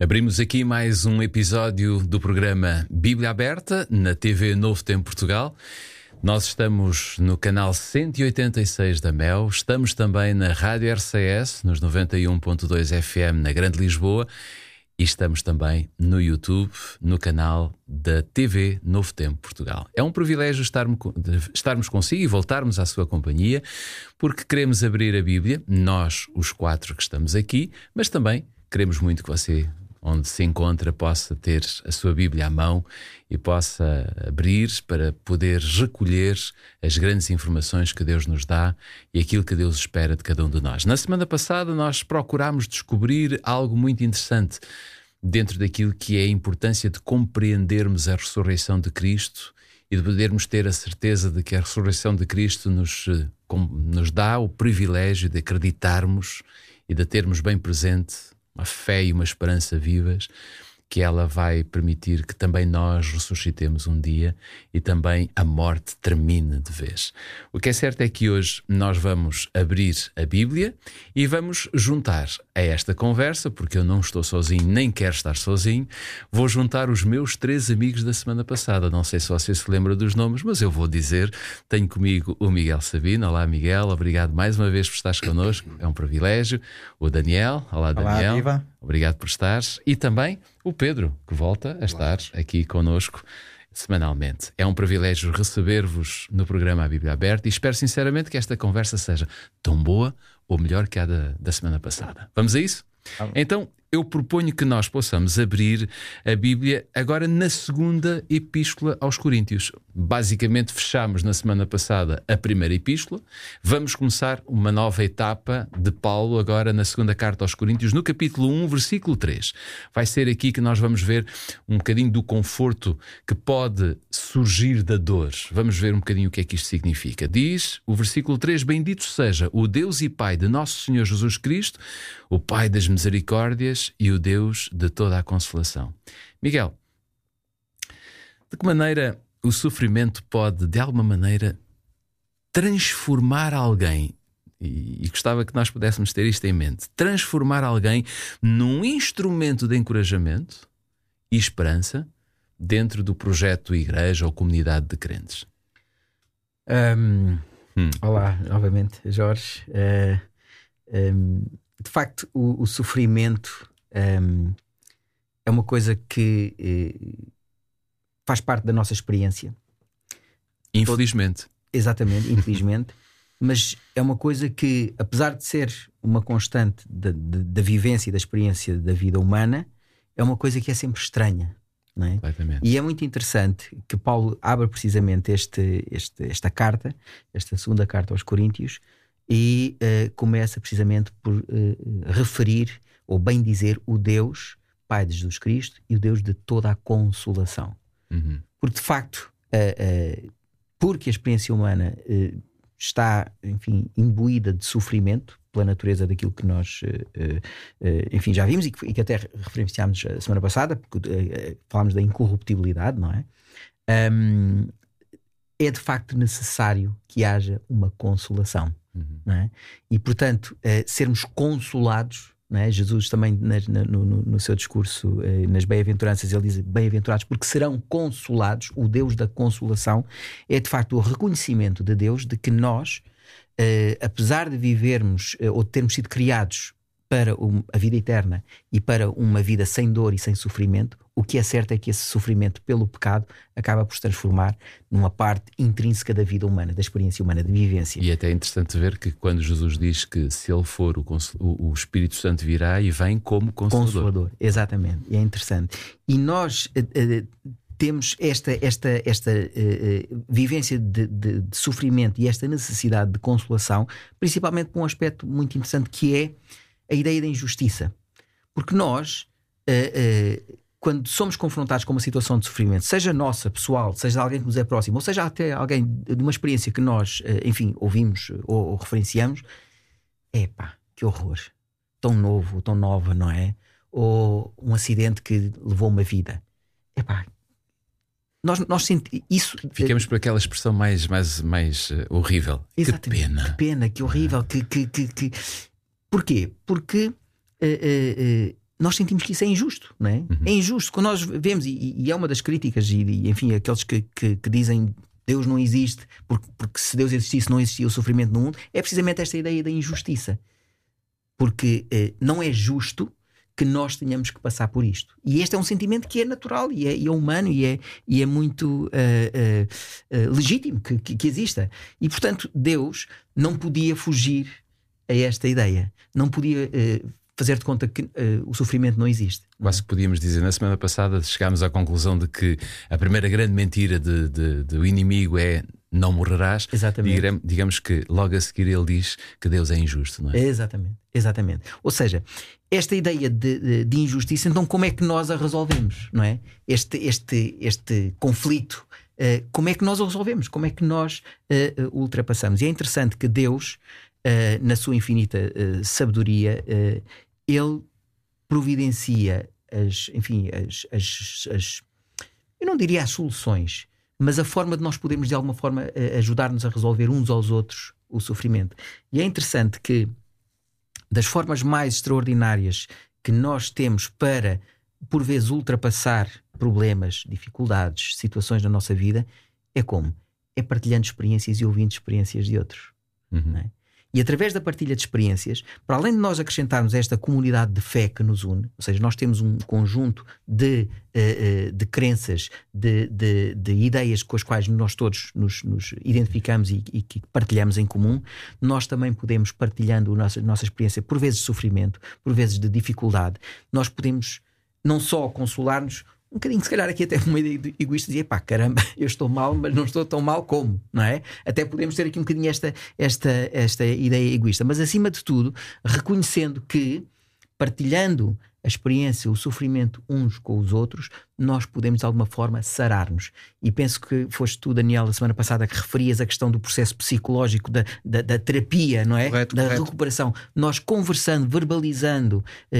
Abrimos aqui mais um episódio do programa Bíblia Aberta na TV Novo Tempo Portugal. Nós estamos no canal 186 da MEL, estamos também na Rádio RCS, nos 91.2 FM na Grande Lisboa, e estamos também no YouTube, no canal da TV Novo Tempo Portugal. É um privilégio estarmos consigo e voltarmos à sua companhia, porque queremos abrir a Bíblia, nós, os quatro que estamos aqui, mas também queremos muito que você, onde se encontra, possa ter a sua Bíblia à mão e possa abrir para poder recolher as grandes informações que Deus nos dá e aquilo que Deus espera de cada um de nós. Na semana passada nós procurámos descobrir algo muito interessante dentro daquilo que é a importância de compreendermos a ressurreição de Cristo e de podermos ter a certeza de que a ressurreição de Cristo nos dá o privilégio de acreditarmos e de termos bem presente uma fé e uma esperança vivas, que ela vai permitir que também nós ressuscitemos um dia e também a morte termine de vez. O que é certo é que hoje nós vamos abrir a Bíblia e vamos juntar a esta conversa, porque eu não estou sozinho, nem quero estar sozinho, vou juntar os meus 3 amigos da semana passada. Não sei se você se lembra dos nomes, mas eu vou dizer. Tenho comigo o Miguel Sabino. Olá, Miguel, obrigado mais uma vez por estares connosco, é um privilégio. O Daniel, olá, Daniel. Olá, viva. Obrigado por estares. E também o Pedro, que volta a estar aqui connosco semanalmente. É um privilégio receber-vos no programa A Bíblia Aberta e espero sinceramente que esta conversa seja tão boa ou melhor que a da semana passada. Vamos a isso? Então, eu proponho que nós possamos abrir a Bíblia agora na segunda epístola aos Coríntios. Basicamente fechamos na semana passada a primeira epístola. Vamos começar uma nova etapa de Paulo agora na segunda carta aos Coríntios, no capítulo 1, versículo 3. Vai ser aqui que nós vamos ver um bocadinho do conforto que pode surgir da dor. Vamos ver um bocadinho o que é que isto significa. Diz o versículo 3: Bendito seja o Deus e Pai de nosso Senhor Jesus Cristo, o Pai das misericórdias e o Deus de toda a consolação. Miguel, de que maneira o sofrimento pode, de alguma maneira, transformar alguém, e gostava que nós pudéssemos ter isto em mente, transformar alguém num instrumento de encorajamento e esperança dentro do projeto Igreja ou Comunidade de Crentes? Olá, novamente, Jorge. De facto, o sofrimento é uma coisa que faz parte da nossa experiência. Infelizmente. Exatamente, infelizmente. Mas é uma coisa que, apesar de ser uma constante da vivência e da experiência da vida humana, é uma coisa que é sempre estranha, não é? E é muito interessante que Paulo abra precisamente esta carta, esta segunda carta aos Coríntios, e começa precisamente por referir, ou bem dizer, o Deus, Pai de Jesus Cristo, e o Deus de toda a consolação. Porque de facto, porque a experiência humana está, enfim, imbuída de sofrimento pela natureza daquilo que nós enfim, já vimos e que até referenciámos a semana passada, porque falámos da incorruptibilidade, não é? É de facto necessário que haja uma consolação, não é? E portanto, sermos consolados, não é? Jesus também no seu discurso nas bem-aventuranças, ele diz: bem-aventurados porque serão consolados. O Deus da consolação é de facto o reconhecimento de Deus de que nós, apesar de vivermos ou de termos sido criados para a vida eterna e para uma vida sem dor e sem sofrimento, o que é certo é que esse sofrimento pelo pecado acaba por se transformar numa parte intrínseca da vida humana, da experiência humana, de vivência. E é até interessante ver que quando Jesus diz que se ele for o Espírito Santo virá e vem como Consolador. Exatamente, e é interessante. E nós temos esta vivência de sofrimento e esta necessidade de consolação, principalmente por um aspecto muito interessante que é a ideia da injustiça. Porque nós, quando somos confrontados com uma situação de sofrimento, seja nossa, pessoal, seja de alguém que nos é próximo, ou seja até alguém de uma experiência que nós, enfim, ouvimos ou referenciamos, que horror, tão novo, tão nova, não é? Ou um acidente que levou uma vida. Nós sentimos isso. Ficamos por aquela expressão mais horrível. Exatamente. Que pena. Que pena, que horrível. Porquê? Porque nós sentimos que isso é injusto, não é? É injusto. Quando nós vemos, e é uma das críticas, e enfim, aqueles que dizem Deus não existe, porque se Deus existisse não existia o sofrimento no mundo, é precisamente esta ideia da injustiça. Porque não é justo que nós tenhamos que passar por isto. E este é um sentimento que é natural e é humano e é muito legítimo que exista. E portanto Deus não podia fugir a esta ideia. Não podia fazer de conta que o sofrimento não existe. Quase que podíamos dizer, na semana passada chegámos à conclusão de que a primeira grande mentira do inimigo é não morrerás. Exatamente. Digamos que logo a seguir ele diz que Deus é injusto, não é? Exatamente. Ou seja, esta ideia de injustiça, então como é que nós a resolvemos, não é? Este conflito, como é que nós o resolvemos? Como é que nós o ultrapassamos? E é interessante que Deus, na sua infinita sabedoria, Ele providencia eu não diria as soluções, mas a forma de nós podermos de alguma forma ajudar-nos a resolver uns aos outros o sofrimento. E é interessante que das formas mais extraordinárias que nós temos para, por vezes, ultrapassar problemas, dificuldades, situações na nossa vida, é como? É partilhando experiências e ouvindo experiências de outros. Não é? E através da partilha de experiências, para além de nós acrescentarmos esta comunidade de fé que nos une, ou seja, nós temos um conjunto de crenças, de ideias com as quais nós todos nos identificamos e que partilhamos em comum, nós também podemos, partilhando a nossa experiência, por vezes de sofrimento, por vezes de dificuldade, nós podemos não só consolar-nos, um bocadinho, se calhar aqui até uma ideia egoísta, dizia, pá, caramba, eu estou mal, mas não estou tão mal como, não é? Até podemos ter aqui um bocadinho esta ideia egoísta, mas acima de tudo, reconhecendo que, partilhando a experiência, o sofrimento uns com os outros, nós podemos de alguma forma sarar-nos. E penso que foste tu, Daniel, a semana passada, que referias a questão do processo psicológico da terapia, não é? Correto. Recuperação. Nós conversando, verbalizando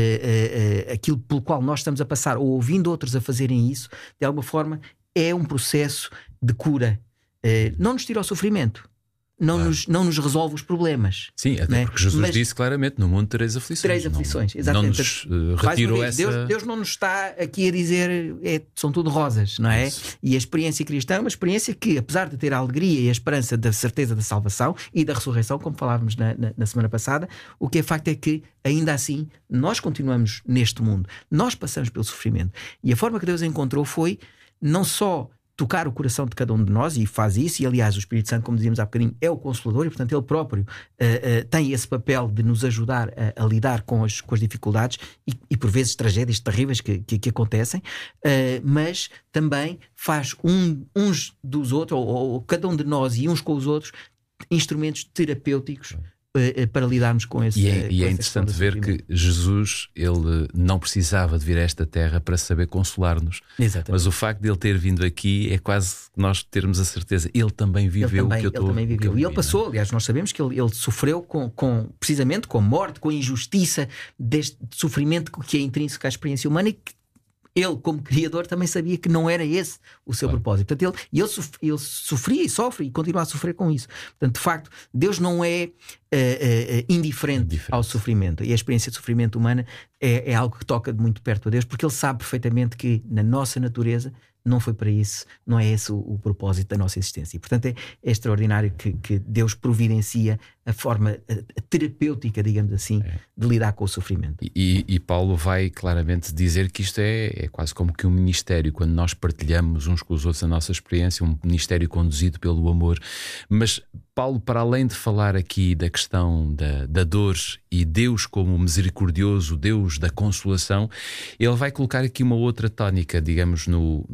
aquilo pelo qual nós estamos a passar, ou ouvindo outros a fazerem isso, de alguma forma é um processo de cura. Não nos tira o sofrimento, não nos resolve os problemas. Sim, até porque Jesus disse claramente: no mundo tereis aflições. Tereis aflições, exatamente. Não nos retirou essa... Deus não nos está aqui a dizer são tudo rosas, não é? Isso. E a experiência cristã é uma experiência que, apesar de ter a alegria e a esperança da certeza da salvação e da ressurreição, como falávamos na semana passada, o que é facto é que, ainda assim, nós continuamos neste mundo. Nós passamos pelo sofrimento. E a forma que Deus encontrou foi não só tocar o coração de cada um de nós, e faz isso, e aliás o Espírito Santo, como dizíamos há bocadinho, é o Consolador, e portanto ele próprio tem esse papel de nos ajudar a lidar com as dificuldades e por vezes tragédias terríveis que acontecem, mas também faz uns dos outros, ou cada um de nós e uns com os outros, instrumentos terapêuticos para lidarmos com esse. E é interessante ver que Jesus, ele não precisava de vir a esta terra para saber consolar-nos. Exatamente. Mas o facto de ele ter vindo aqui é quase nós termos a certeza, ele também viveu o que eu estou. Ele também viveu. E ele passou, aliás, nós sabemos que ele sofreu precisamente com a morte, com a injustiça deste sofrimento que é intrínseco à experiência humana, e que ele, como Criador, também sabia que não era esse o seu propósito. Portanto, ele sofria e sofre e continua a sofrer com isso. Portanto, de facto, Deus não é indiferente ao sofrimento. E a experiência de sofrimento humana é algo que toca de muito perto a Deus, porque Ele sabe perfeitamente que na nossa natureza não foi para isso, não é esse o propósito da nossa existência. E, portanto, é extraordinário que Deus providencia a forma terapêutica, digamos assim, de lidar com o sofrimento. E Paulo vai claramente dizer que isto é quase como que um ministério, quando nós partilhamos uns com os outros a nossa experiência, um ministério conduzido pelo amor. Mas Paulo, para além de falar aqui da questão da dor e Deus como misericordioso, Deus da consolação, ele vai colocar aqui uma outra tónica, digamos,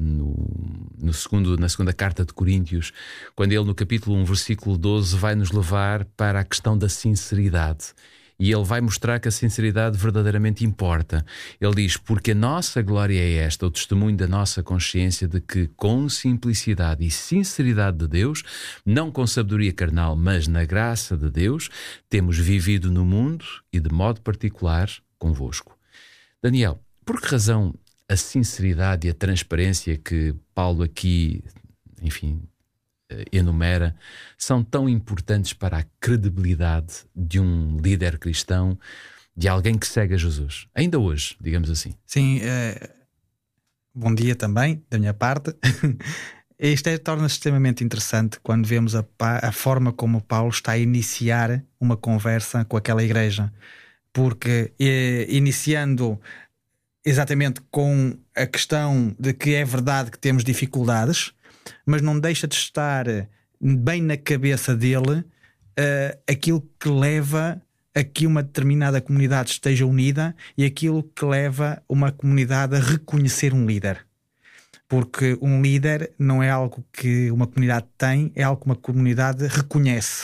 na segunda carta de Coríntios, quando ele, no capítulo 1, versículo 12, vai nos levar para a questão da sinceridade. E ele vai mostrar que a sinceridade verdadeiramente importa. Ele diz: porque a nossa glória é esta, o testemunho da nossa consciência de que, com simplicidade e sinceridade de Deus, não com sabedoria carnal, mas na graça de Deus, temos vivido no mundo e de modo particular convosco. Daniel, por que razão a sinceridade e a transparência que Paulo aqui, enfim, enumera, são tão importantes para a credibilidade de um líder cristão de alguém que segue a Jesus, ainda hoje, digamos assim. Sim, bom dia também, da minha parte. Isto torna-se extremamente interessante quando vemos a forma como Paulo está a iniciar uma conversa com aquela igreja. Porque iniciando exatamente com a questão de que é verdade que temos dificuldades, mas não deixa de estar bem na cabeça dele aquilo que leva a que uma determinada comunidade esteja unida e aquilo que leva uma comunidade a reconhecer um líder. Porque um líder não é algo que uma comunidade tem, é algo que uma comunidade reconhece.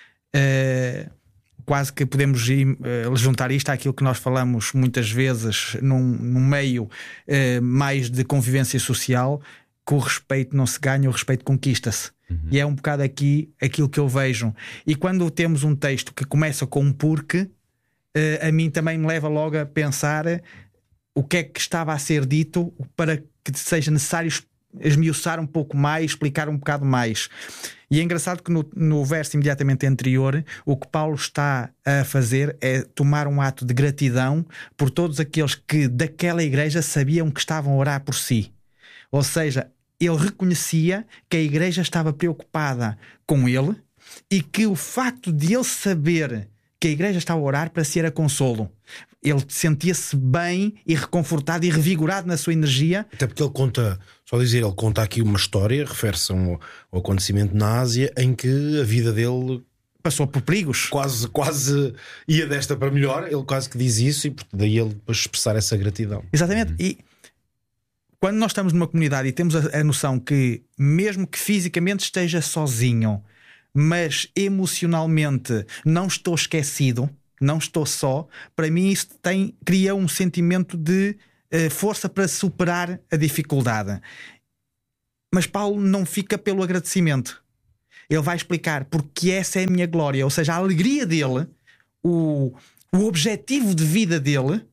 Quase que podemos juntar isto àquilo que nós falamos muitas vezes num meio mais de convivência social, que o respeito não se ganha, o respeito conquista-se. E é um bocado aqui aquilo que eu vejo. E quando temos um texto que começa com um porque, a mim também me leva logo a pensar o que é que estava a ser dito para que seja necessário esmiuçar um pouco mais, explicar um bocado mais. E é engraçado que no verso imediatamente anterior, o que Paulo está a fazer é tomar um ato de gratidão por todos aqueles que daquela igreja sabiam que estavam a orar por si. Ou seja, ele reconhecia que a igreja estava preocupada com ele e que o facto de ele saber que a igreja estava a orar para si era consolo. Ele sentia-se bem e reconfortado e revigorado na sua energia. Até porque ele conta aqui uma história, refere-se ao acontecimento na Ásia, em que a vida dele passou por perigos. Quase ia desta para melhor. Ele quase que diz isso e daí ele depois expressar essa gratidão. Exatamente. E quando nós estamos numa comunidade e temos a noção que mesmo que fisicamente esteja sozinho, mas emocionalmente não estou esquecido, não estou só, para mim isso cria um sentimento de força para superar a dificuldade. Mas Paulo não fica pelo agradecimento. Ele vai explicar porque essa é a minha glória, ou seja, a alegria dele, o objetivo de vida dele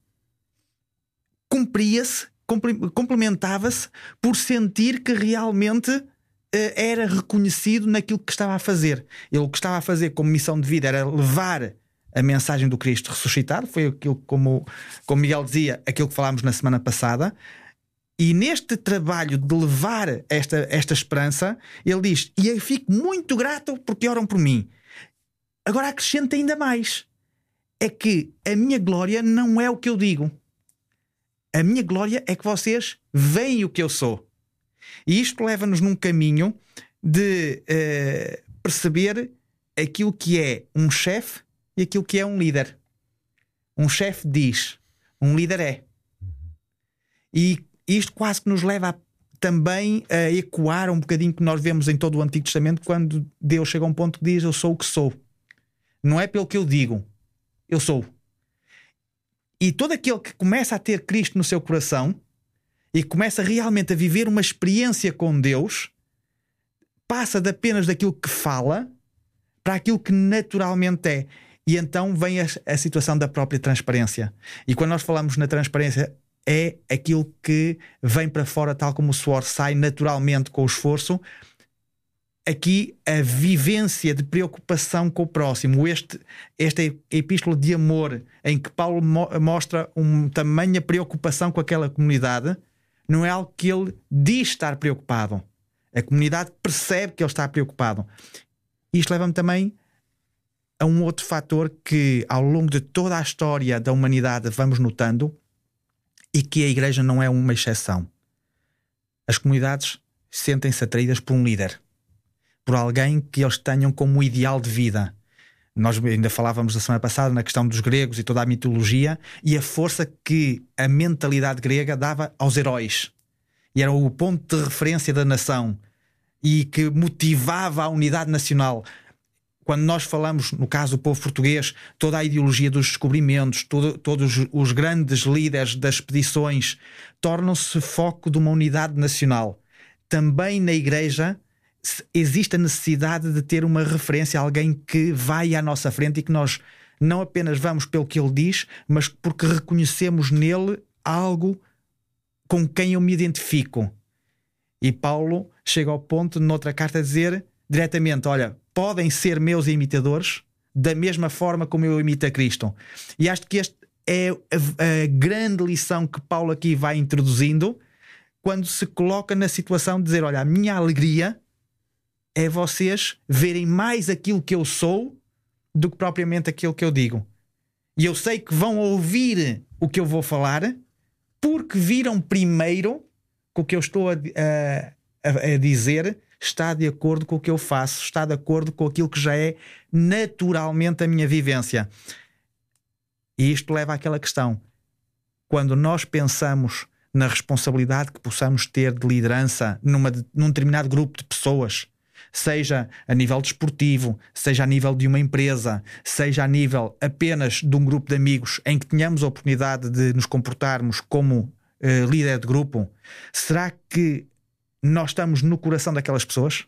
cumpria-se, complementava-se por sentir que realmente era reconhecido naquilo que estava a fazer. Ele o que estava a fazer como missão de vida era levar a mensagem do Cristo ressuscitado. Foi aquilo, como Miguel dizia, aquilo que falámos na semana passada. E neste trabalho de levar esta esperança, ele diz: e eu fico muito grato porque oram por mim. Agora acrescenta ainda mais: é que a minha glória não é o que eu digo. A minha glória é que vocês veem o que eu sou. E isto leva-nos num caminho de perceber aquilo que é um chefe e aquilo que é um líder. Um chefe diz, um líder é. E isto quase que nos leva também a ecoar um bocadinho que nós vemos em todo o Antigo Testamento, quando Deus chega a um ponto que diz: eu sou o que sou. Não é pelo que eu digo, eu sou. E todo aquele que começa a ter Cristo no seu coração e começa realmente a viver uma experiência com Deus, passa de apenas daquilo que fala para aquilo que naturalmente é. E então vem a situação da própria transparência. E quando nós falamos na transparência, é aquilo que vem para fora, tal como o suor sai naturalmente com o esforço. Aqui a vivência de preocupação com o próximo, esta epístola de amor em que Paulo mostra tamanha preocupação com aquela comunidade, não é algo que ele diz estar preocupado. A comunidade percebe que ele está preocupado. Isto leva-me também a um outro fator que ao longo de toda a história da humanidade vamos notando, e que a igreja não é uma exceção. As comunidades sentem-se atraídas por um líder, por alguém que eles tenham como ideal de vida. Nós ainda falávamos na semana passada na questão dos gregos e toda a mitologia e a força que a mentalidade grega dava aos heróis. E era o ponto de referência da nação e que motivava a unidade nacional. Quando nós falamos, no caso do povo português, toda a ideologia dos descobrimentos, todos os grandes líderes das expedições tornam-se foco de uma unidade nacional. Também na igreja existe a necessidade de ter uma referência, alguém que vai à nossa frente e que nós não apenas vamos pelo que ele diz, mas porque reconhecemos nele algo com quem eu me identifico. E Paulo chega ao ponto, noutra carta, a dizer diretamente: olha, podem ser meus imitadores da mesma forma como eu imito a Cristo. E acho que é a grande lição que Paulo aqui vai introduzindo quando se coloca na situação de dizer: olha, a minha alegria é vocês verem mais aquilo que eu sou do que propriamente aquilo que eu digo. E eu sei que vão ouvir o que eu vou falar porque viram primeiro que o que eu estou a dizer está de acordo com o que eu faço, está de acordo com aquilo que já é naturalmente a minha vivência. E isto leva àquela questão: quando nós pensamos na responsabilidade que possamos ter de liderança num determinado grupo de pessoas, seja a nível desportivo, seja a nível de uma empresa, seja a nível apenas de um grupo de amigos em que tenhamos a oportunidade de nos comportarmos como líder de grupo, será que nós estamos no coração daquelas pessoas?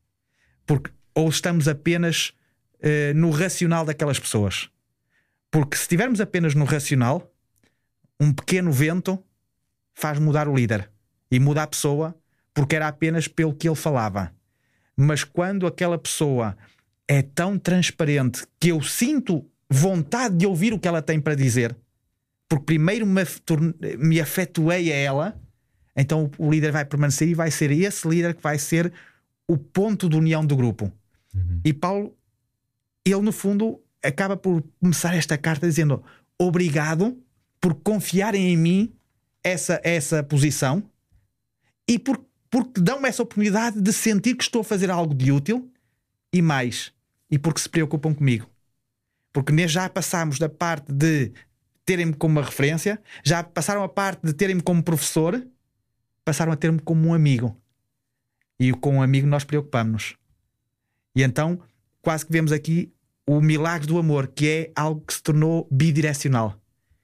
Ou estamos apenas no racional daquelas pessoas? Porque se estivermos apenas no racional, um pequeno vento faz mudar o líder e muda a pessoa, porque era apenas pelo que ele falava. Mas quando aquela pessoa é tão transparente que eu sinto vontade de ouvir o que ela tem para dizer, porque primeiro me afetuei a ela, então o líder vai permanecer e vai ser esse líder que vai ser o ponto de união do grupo. E Paulo, ele no fundo acaba por começar esta carta dizendo: obrigado por confiarem em mim essa posição e porque dão-me essa oportunidade de sentir que estou a fazer algo de útil, e mais, e porque se preocupam comigo. Porque já passámos da parte de terem-me como uma referência, já passaram a parte de terem-me como professor, passaram a ter-me como um amigo. E com um amigo nós preocupamos-nos. E então quase que vemos aqui o milagre do amor, que é algo que se tornou bidirecional.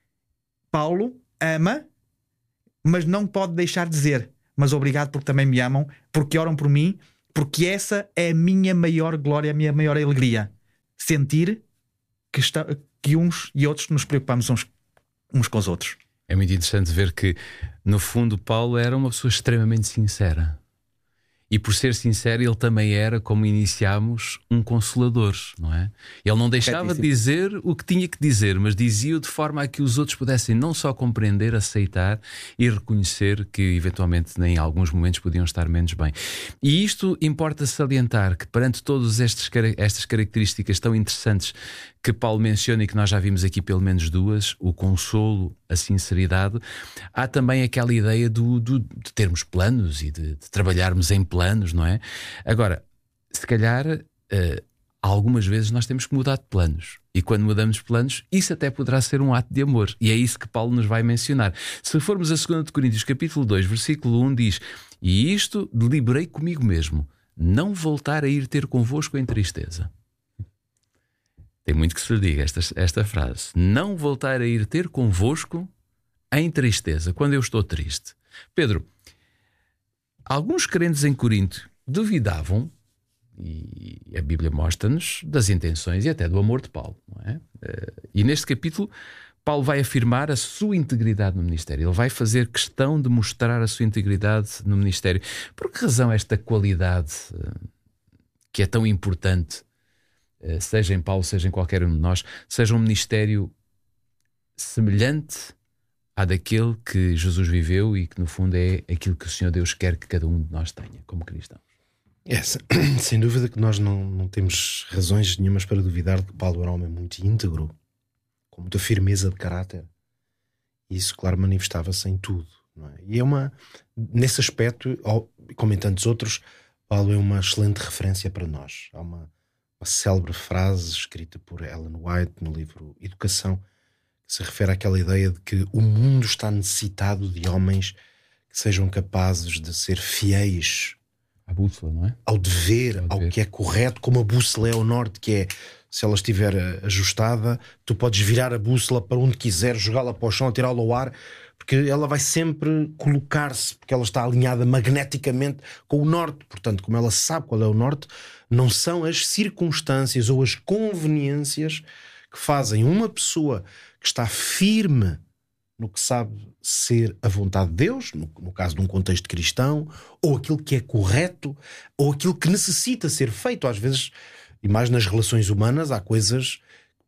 Paulo ama, mas não pode deixar de dizer: mas obrigado porque também me amam, porque oram por mim, porque essa é a minha maior glória, a minha maior alegria. Sentir que uns e outros nos preocupamos uns com os outros. É muito interessante ver que, no fundo, Paulo era uma pessoa extremamente sincera. E por ser sincero, ele também era, como iniciámos, um consolador, não é? Ele não deixava de dizer o que tinha que dizer, mas dizia-o de forma a que os outros pudessem não só compreender, aceitar e reconhecer que, eventualmente, em alguns momentos podiam estar menos bem. E isto importa salientar que, perante todas estas características tão interessantes que Paulo menciona e que nós já vimos aqui pelo menos duas, o consolo, a sinceridade, há também aquela ideia de termos planos e de trabalharmos em planos, não é? Agora, se calhar algumas vezes nós temos que mudar de planos, e quando mudamos de planos, isso até poderá ser um ato de amor, e é isso que Paulo nos vai mencionar. Se formos a 2 de Coríntios capítulo 2 versículo 1, diz: e isto deliberei comigo mesmo, não voltar a ir ter convosco em tristeza. Tem muito que se lhe diga esta frase: não voltar a ir ter convosco em tristeza, quando eu estou triste. Pedro, alguns crentes em Corinto duvidavam, e a Bíblia mostra-nos, das intenções e até do amor de Paulo, não é? E neste capítulo, Paulo vai afirmar a sua integridade no ministério. Ele vai fazer questão de mostrar a sua integridade no ministério. Por que razão esta qualidade que é tão importante, seja em Paulo, seja em qualquer um de nós, seja um ministério semelhante à daquele que Jesus viveu e que no fundo é aquilo que o Senhor Deus quer que cada um de nós tenha como cristãos? Sem dúvida que nós não temos razões nenhumas para duvidar de que Paulo era um homem muito íntegro, com muita firmeza de caráter. E isso, claro, manifestava-se em tudo, não é? E nesse aspecto, como em tantos outros, Paulo é uma excelente referência para nós. Há uma célebre frase escrita por Ellen White no livro Educação, que se refere àquela ideia de que o mundo está necessitado de homens que sejam capazes de ser fiéis à bússola, não é? Ao dever, ao que é correto, como a bússola é ao norte, que é, se ela estiver ajustada, tu podes virar a bússola para onde quiseres, jogá-la para o chão, tirá-la ao ar, porque ela vai sempre colocar-se, porque ela está alinhada magneticamente com o norte. Portanto, como ela sabe qual é o norte, não são as circunstâncias ou as conveniências que fazem uma pessoa que está firme no que sabe ser a vontade de Deus, no caso de um contexto cristão, ou aquilo que é correto, ou aquilo que necessita ser feito. Às vezes, e mais nas relações humanas, há coisas que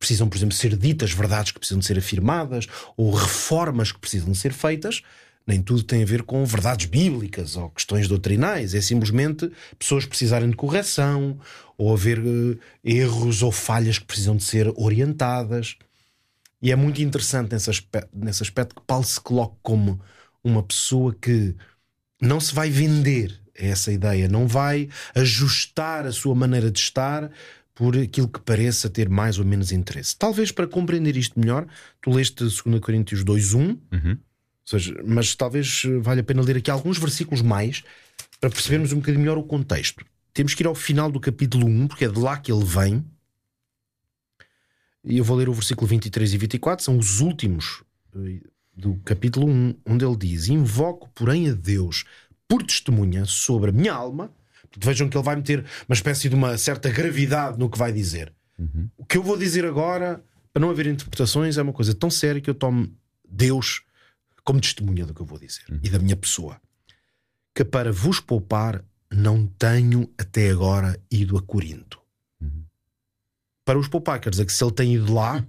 precisam, por exemplo, ser ditas, verdades que precisam de ser afirmadas, ou reformas que precisam de ser feitas. Nem tudo tem a ver com verdades bíblicas ou questões doutrinais. É simplesmente pessoas precisarem de correção, ou haver erros ou falhas que precisam de ser orientadas. E é muito interessante nesse aspecto que Paulo se coloca como uma pessoa que não se vai vender a essa ideia, não vai ajustar a sua maneira de estar por aquilo que pareça ter mais ou menos interesse. Talvez para compreender isto melhor, tu leste 2 Coríntios 2:1, ou seja, mas talvez valha a pena ler aqui alguns versículos mais para percebermos um bocadinho melhor o contexto. Temos que ir ao final do capítulo 1, porque é de lá que ele vem. E eu vou ler o versículo 23 e 24, são os últimos do capítulo 1, onde ele diz: invoco, porém, a Deus por testemunha sobre a minha alma. Vejam que ele vai meter uma espécie de uma certa gravidade no que vai dizer. O que eu vou dizer agora, para não haver interpretações, é uma coisa tão séria que eu tomo Deus como testemunha do que eu vou dizer e da minha pessoa. Que para vos poupar não tenho até agora ido a Corinto. Para os poupar, quer dizer que se ele tem ido lá,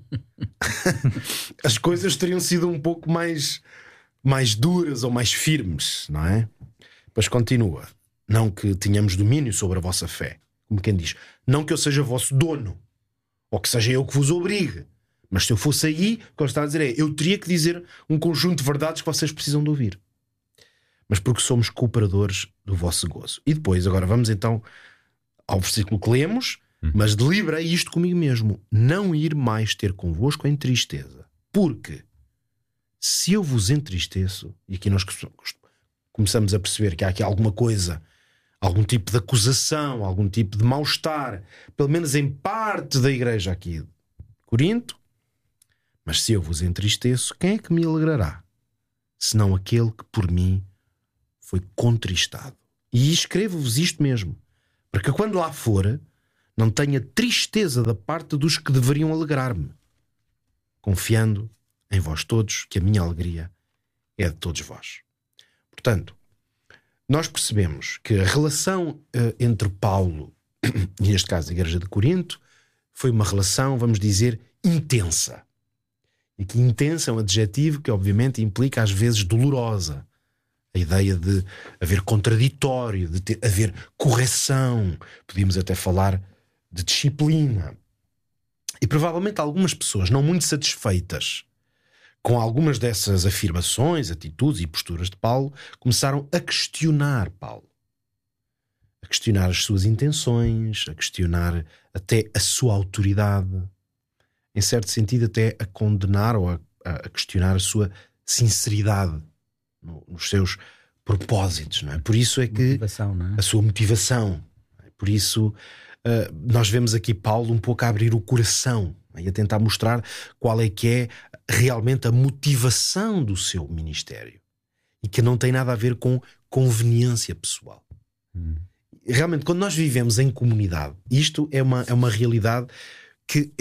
as coisas teriam sido um pouco mais duras ou mais firmes, não é? Depois continua: não que tenhamos domínio sobre a vossa fé, como quem diz, não que eu seja vosso dono, ou que seja eu que vos obrigue, mas se eu fosse aí, o que ele está a dizer é: eu teria que dizer um conjunto de verdades que vocês precisam de ouvir, mas porque somos cooperadores do vosso gozo. E depois, agora vamos então ao versículo que lemos: mas deliberei isto comigo mesmo, não ir mais ter convosco em tristeza, porque se eu vos entristeço, e aqui nós começamos a perceber que há aqui alguma coisa, algum tipo de acusação, algum tipo de mal-estar, pelo menos em parte da igreja aqui de Corinto. Mas se eu vos entristeço, quem é que me alegrará? Senão aquele que por mim foi contristado. E escrevo-vos isto mesmo, para que quando lá for, não tenha tristeza da parte dos que deveriam alegrar-me, confiando em vós todos que a minha alegria é de todos vós. Portanto, nós percebemos que a relação entre Paulo e, neste caso, a Igreja de Corinto, foi uma relação, vamos dizer, intensa. E que intensa é um adjetivo que, obviamente, implica às vezes dolorosa. A ideia de haver contraditório, de haver correção. Podíamos até falar de disciplina. E provavelmente algumas pessoas não muito satisfeitas com algumas dessas afirmações, atitudes e posturas de Paulo, começaram a questionar Paulo. A questionar as suas intenções, a questionar até a sua autoridade. Em certo sentido, até a condenar ou a questionar a sua sinceridade nos seus propósitos. Não é? Por isso é que não é? a sua motivação. Por isso nós vemos aqui Paulo um pouco a abrir o coração e a tentar mostrar qual é que é realmente a motivação do seu ministério e que não tem nada a ver com conveniência pessoal. Realmente, quando nós vivemos em comunidade, isto é uma realidade que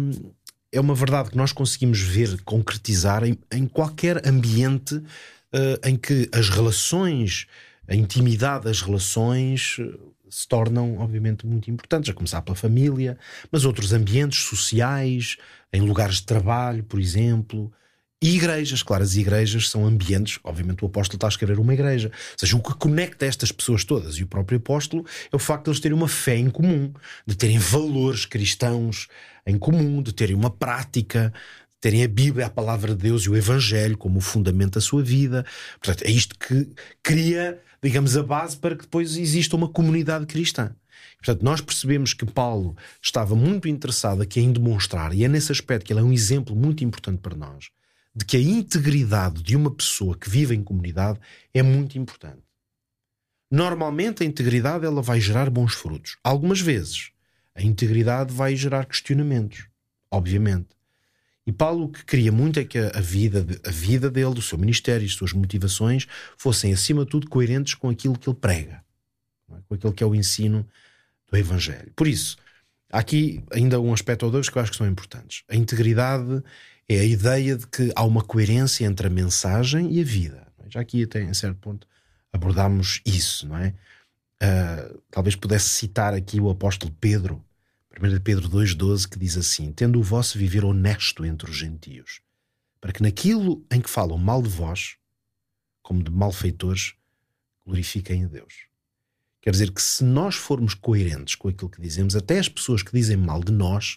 é uma verdade que nós conseguimos ver concretizar em qualquer ambiente em que as relações, a intimidade das relações se tornam, obviamente, muito importantes, a começar pela família, mas outros ambientes sociais, em lugares de trabalho, por exemplo, e igrejas. Claro, as igrejas são ambientes, obviamente o apóstolo está a escrever uma igreja, ou seja, o que conecta estas pessoas todas, e o próprio apóstolo, é o facto de eles terem uma fé em comum, de terem valores cristãos em comum, de terem uma prática, de terem a Bíblia, a palavra de Deus e o Evangelho como o fundamento da sua vida. Portanto, é isto que cria, digamos, a base para que depois exista uma comunidade cristã. Portanto, nós percebemos que Paulo estava muito interessado aqui em demonstrar, e é nesse aspecto que ele é um exemplo muito importante para nós, de que a integridade de uma pessoa que vive em comunidade é muito importante. Normalmente a integridade ela vai gerar bons frutos. Algumas vezes a integridade vai gerar questionamentos, obviamente. E Paulo o que queria muito é que a vida dele, do seu ministério e as suas motivações fossem acima de tudo coerentes com aquilo que ele prega, não é? Com aquilo que é o ensino do Evangelho. Por isso, há aqui ainda um aspecto ou dois que eu acho que são importantes. A integridade é a ideia de que há uma coerência entre a mensagem e a vida. Já aqui até em certo ponto abordámos isso, não é? Talvez pudesse citar aqui o apóstolo Pedro 1 Pedro 2,12, que diz assim: tendo o vosso viver honesto entre os gentios, para que naquilo em que falam mal de vós, como de malfeitores, glorifiquem a Deus. Quer dizer que se nós formos coerentes com aquilo que dizemos, até as pessoas que dizem mal de nós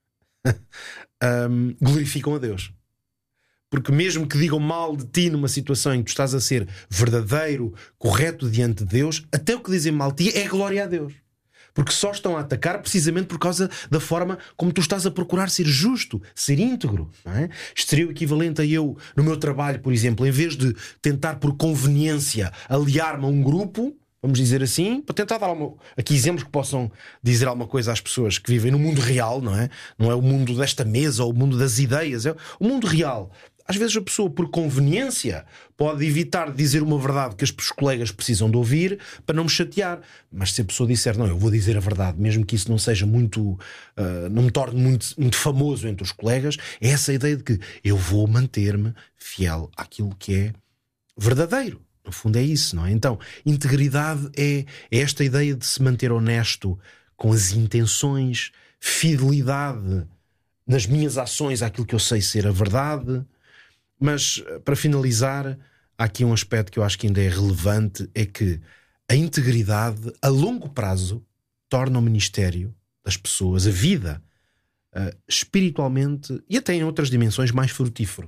glorificam a Deus. Porque mesmo que digam mal de ti numa situação em que tu estás a ser verdadeiro, correto diante de Deus, até o que dizem mal de ti é glória a Deus. Porque só estão a atacar precisamente por causa da forma como tu estás a procurar ser justo, ser íntegro. Não é? Isto seria o equivalente a eu, no meu trabalho, por exemplo, em vez de tentar por conveniência aliar-me a um grupo, vamos dizer assim, para tentar dar aqui exemplos que possam dizer alguma coisa às pessoas que vivem no mundo real, não é? Não é o mundo desta mesa ou o mundo das ideias, é o mundo real. Às vezes a pessoa, por conveniência, pode evitar de dizer uma verdade que os colegas precisam de ouvir para não me chatear. Mas se a pessoa disser, não, eu vou dizer a verdade, mesmo que isso não seja muito, não me torne muito famoso entre os colegas, é essa ideia de que eu vou manter-me fiel àquilo que é verdadeiro. No fundo é isso, não é? Então, integridade é esta ideia de se manter honesto com as intenções, fidelidade nas minhas ações àquilo que eu sei ser a verdade. Mas, para finalizar, há aqui um aspecto que eu acho que ainda é relevante, é que a integridade, a longo prazo, torna o ministério das pessoas, a vida, espiritualmente e até em outras dimensões, mais frutífero.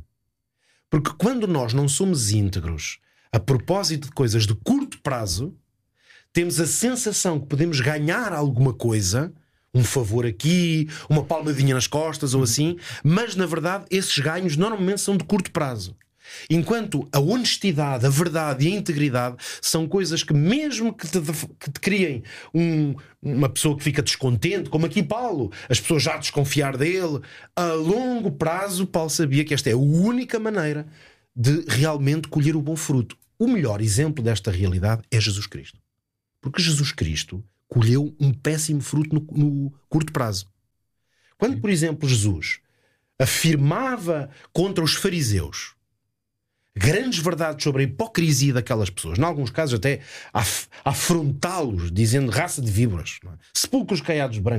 Porque quando nós não somos íntegros a propósito de coisas de curto prazo, temos a sensação que podemos ganhar alguma coisa, um favor aqui, uma palmadinha nas costas ou assim, mas na verdade esses ganhos normalmente são de curto prazo. Enquanto a honestidade, a verdade e a integridade são coisas que, mesmo que te criem uma pessoa que fica descontente, como aqui Paulo, as pessoas já desconfiar dele, a longo prazo Paulo sabia que esta é a única maneira de realmente colher o bom fruto. O melhor exemplo desta realidade é Jesus Cristo. Porque Jesus Cristo colheu um péssimo fruto no curto prazo. Quando, por exemplo, Jesus afirmava contra os fariseus grandes verdades sobre a hipocrisia daquelas pessoas, em alguns casos até a afrontá-los, dizendo raça de víboras, sepulcros caiados brancos,